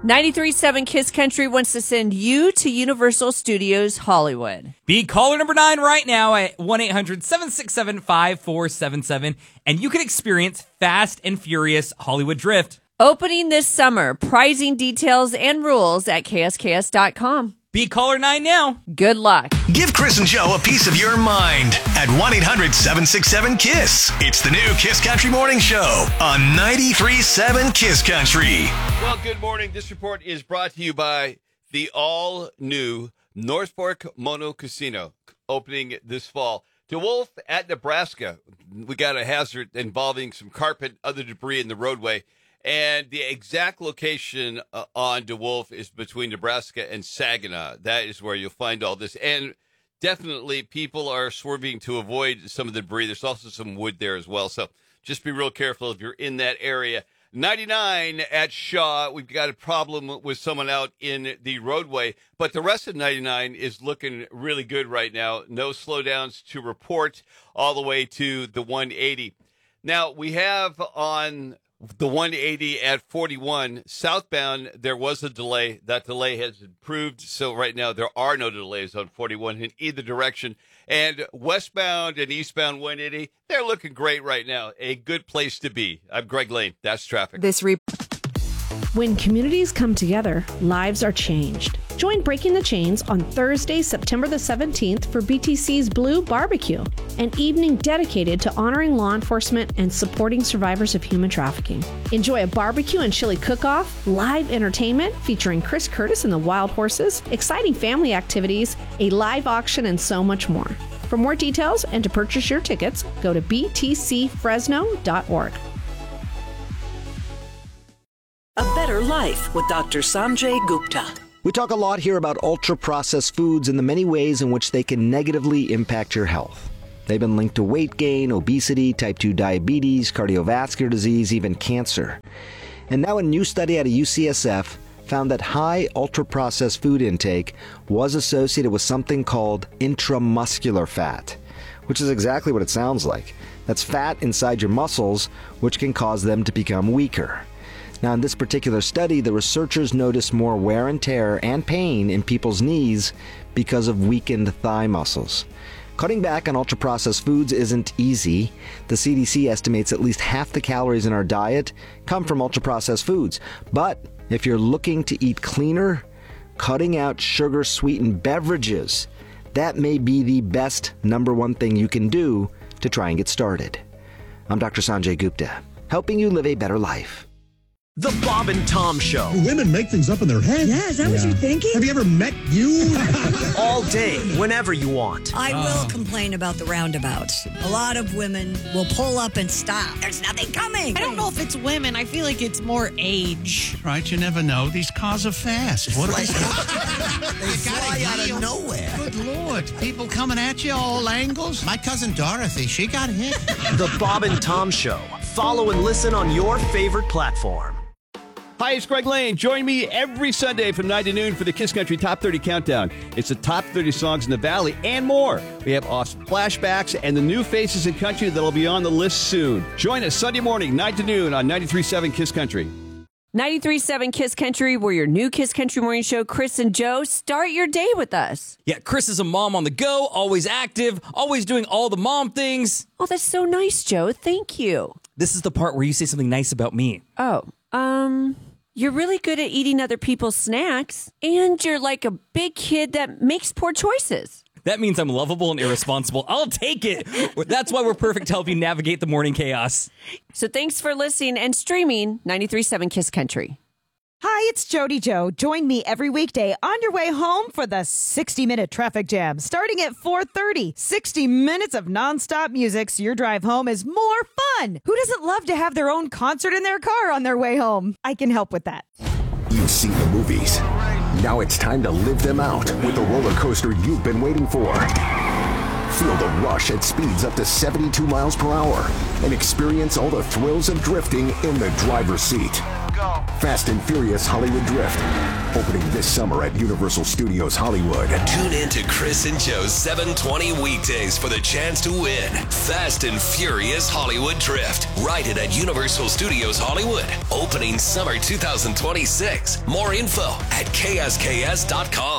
93.7 Kiss Country wants to send you to Universal Studios Hollywood. Be caller number 9 right now at 1-800-767-5477, and you can experience Fast and Furious Hollywood Drift. Opening this summer. Pricing details and rules at ksks.com. Be caller 9 now. Good luck. Give Chris and Joe a piece of your mind at 1-800-767-KISS. It's the new Kiss Country Morning Show on 93.7 Kiss Country. Well, good morning. This report is brought to you by the all-new North Fork Mono Casino, opening this fall. DeWolf at Nebraska. We got a hazard involving some carpet, other debris in the roadway. And the exact location on DeWolf is between Nebraska and Saginaw. That is where you'll find all this. And definitely people are swerving to avoid some of the debris. There's also some wood there as well. So just be real careful if you're in that area. 99 at Shaw. We've got a problem with someone out in the roadway. But the rest of 99 is looking really good right now. No slowdowns to report all the way to the 180. Now, we have on the 180 at 41 southbound, there was a delay. That delay has improved. So right now there are no delays on 41 in either direction. And westbound and eastbound 180, they're looking great right now. A good place to be. I'm Greg Lane. That's traffic. When communities come together, lives are changed. Join Breaking the Chains on Thursday, September the 17th for BTC's Blue Barbecue, an evening dedicated to honoring law enforcement and supporting survivors of human trafficking. Enjoy a barbecue and chili cook-off, live entertainment featuring Chris Curtis and the Wild Horses, exciting family activities, a live auction, and so much more. For more details and to purchase your tickets, go to btcfresno.org. A Better Life with Dr. Sanjay Gupta. We talk a lot here about ultra-processed foods and the many ways in which they can negatively impact your health. They've been linked to weight gain, obesity, type 2 diabetes, cardiovascular disease, even cancer. And now a new study out of UCSF found that high ultra-processed food intake was associated with something called intramuscular fat, which is exactly what it sounds like. That's fat inside your muscles, which can cause them to become weaker. Now, in this particular study, the researchers noticed more wear and tear and pain in people's knees because of weakened thigh muscles. Cutting back on ultra-processed foods isn't easy. The CDC estimates at least half the calories in our diet come from ultra-processed foods. But if you're looking to eat cleaner, cutting out sugar-sweetened beverages, that may be the best number one thing you can do to try and get started. I'm Dr. Sanjay Gupta, helping you live a better life. The Bob and Tom Show. Women make things up in their head. Yeah, is that what you're thinking? Have you ever met you? All day, whenever you want. I will complain about the roundabouts. A lot of women will pull up and stop. There's nothing coming. I don't know if it's women. I feel like it's more age. Right, you never know. These cars are fast. What they fly out of nowhere. Good Lord. People coming at you all angles. My cousin Dorothy, she got hit. The Bob and Tom Show. Follow and listen on your favorite platform. Hi, it's Greg Lane. Join me every Sunday from 9 to noon for the Kiss Country Top 30 Countdown. It's the top 30 songs in the Valley and more. We have flashbacks and the new faces in country that'll be on the list soon. Join us Sunday morning, 9 to noon on 93.7 Kiss Country. 93.7 Kiss Country, we're your new Kiss Country Morning Show. Chris and Joe, start your day with us. Yeah, Chris is a mom on the go, always active, always doing all the mom things. Oh, that's so nice, Joe. Thank you. This is the part where you say something nice about me. You're really good at eating other people's snacks, and you're like a big kid that makes poor choices. That means I'm lovable and irresponsible. I'll take it. That's why we're perfect to help you navigate the morning chaos. So thanks for listening and streaming 93.7 Kiss Country. Hi, it's Jody Joe. Join me every weekday on your way home for the 60-minute traffic jam. Starting at 4:30, 60 minutes of nonstop music so your drive home is more fun. Who doesn't love to have their own concert in their car on their way home? I can help with that. You've seen the movies. Now it's time to live them out with the roller coaster you've been waiting for. Feel the rush at speeds up to 72 miles per hour and experience all the thrills of drifting in the driver's seat. Fast and Furious Hollywood Drift. Opening this summer at Universal Studios Hollywood. Tune in to Chris and Joe's 720 weekdays for the chance to win Fast and Furious Hollywood Drift. Ride it at Universal Studios Hollywood. Opening summer 2026. More info at ksks.com.